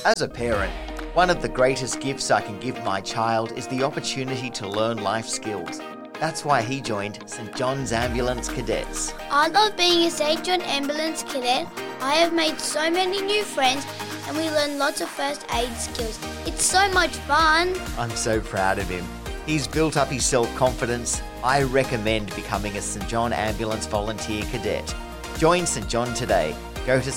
As a parent, one of the greatest gifts I can give my child is the opportunity to learn life skills. That's why he joined St John's Ambulance Cadets. I love being a St John Ambulance Cadet. I have made so many new friends and we learn lots of first aid skills. It's so much fun. I'm so proud of him. He's built up his self-confidence. I recommend becoming a St John Ambulance Volunteer Cadet. Join St John today. Go to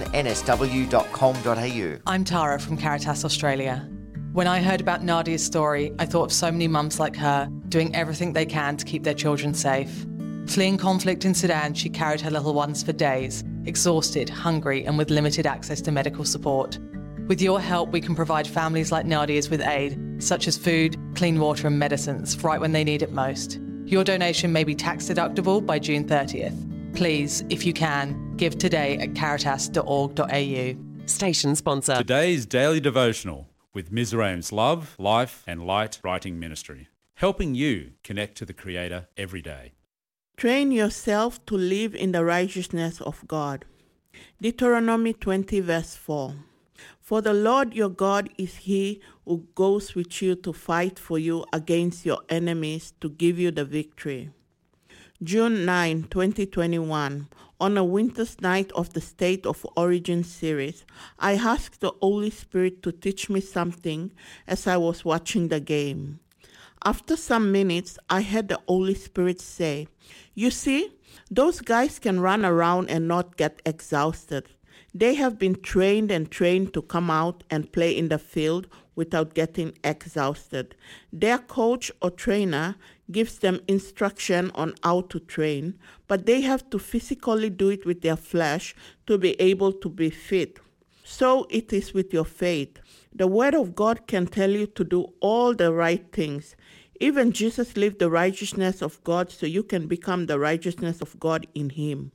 stjohnnsw.com.au. I'm Tara from Caritas Australia. When I heard about Nadia's story, I thought of so many mums like her doing everything they can to keep their children safe. Fleeing conflict in Sudan, she carried her little ones for days, exhausted, hungry, and with limited access to medical support. With your help, we can provide families like Nadia's with aid, such as food, clean water and medicines, right when they need it most. Your donation may be tax deductible by June 30th. Please, if you can, give today at caritas.org.au. Station sponsor. Today's Daily Devotional with Mizraim's Love, Life and Light Writing Ministry, helping you connect to the Creator every day. Train yourself to live in the righteousness of God. Deuteronomy 20 verse 4. For the Lord your God is He who goes with you to fight for you against your enemies to give you the victory. June 9, 2021, on a winter's night of the State of Origin series, I asked the Holy Spirit to teach me something as I was watching the game. After some minutes, I heard the Holy Spirit say, "You see, those guys can run around and not get exhausted. They have been trained to come out and play in the field without getting exhausted. Their coach or trainer gives them instruction on how to train, but they have to physically do it with their flesh to be able to be fit. So it is with your faith. The Word of God can tell you to do all the right things. Even Jesus lived the righteousness of God so you can become the righteousness of God in Him.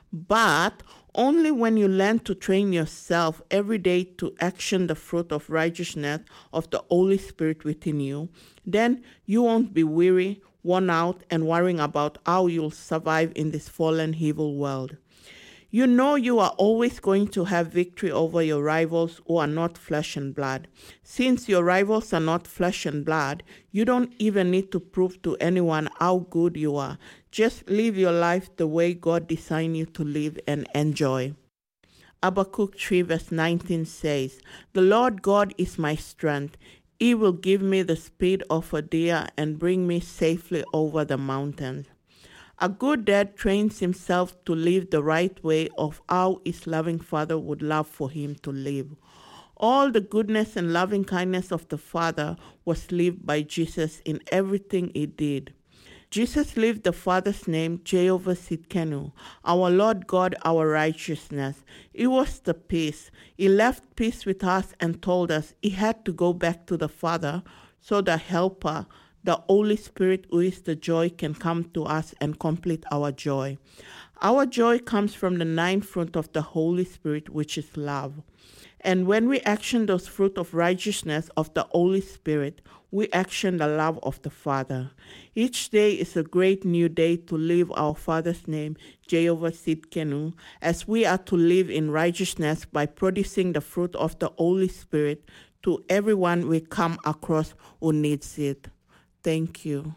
But only when you learn to train yourself every day to action the fruit of righteousness of the Holy Spirit within you, then you won't be weary, worn out, and worrying about how you'll survive in this fallen, evil world. You know you are always going to have victory over your rivals who are not flesh and blood. Since your rivals are not flesh and blood, you don't even need to prove to anyone how good you are. Just live your life the way God designed you to live and enjoy. Habakkuk 3 verse 19 says, "The Lord God is my strength. He will give me the speed of a deer and bring me safely over the mountains." A good dad trains himself to live the right way of how his loving Father would love for him to live. All the goodness and loving kindness of the Father was lived by Jesus in everything He did. Jesus lived the Father's name, Jehovah Sidkenu, our Lord God, our righteousness. He was the peace. He left peace with us and told us He had to go back to the Father so the Helper, the Holy Spirit, who is the joy, can come to us and complete our joy. Our joy comes from the 9th fruit of the Holy Spirit, which is love. And when we action those fruit of righteousness of the Holy Spirit, we action the love of the Father. Each day is a great new day to live our Father's name, Jehovah Sidkenu, as we are to live in righteousness by producing the fruit of the Holy Spirit to everyone we come across who needs it. Thank you.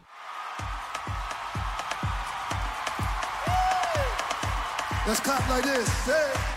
Let's clap like this. Hey.